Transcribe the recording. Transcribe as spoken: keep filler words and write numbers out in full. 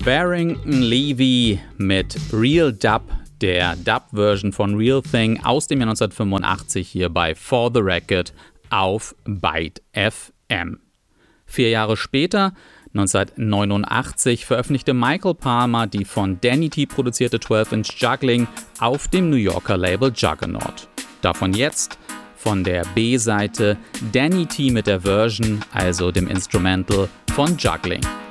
Barrington Levy mit Real Dub, der Dub-Version von Real Thing aus dem Jahr neunzehnhundertfünfundachtzig hier bei For the Record auf Byte F M. Vier Jahre später, neunzehnhundertneunundachtzig, veröffentlichte Michael Palmer die von Danny T produzierte zwölf Inch Juggling auf dem New Yorker Label Juggernaut. Davon jetzt von der B-Seite Danny T mit der Version, also dem Instrumental von Juggling.